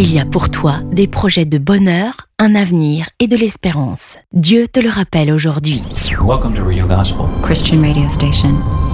Il y a pour toi des projets de bonheur, un avenir et de l'espérance. Dieu te le rappelle aujourd'hui. Welcome to Radio Gospel. Christian radio station.